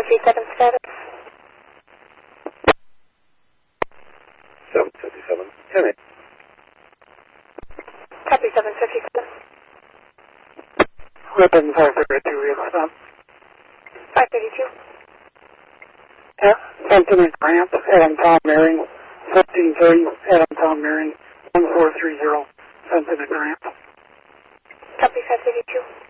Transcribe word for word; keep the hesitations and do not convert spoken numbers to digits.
fifty-seven status. seven fifty-seven. ten eight. Copy seven fifty-seven. Ribbon five thirty-two, we have stop. five thirty-two. Yeah, Anthony Grant, Adam Tom Maring, fifteen thirty, Adam Tom Maring, one four three zero, Anthony Grant. Copy five thirty-two.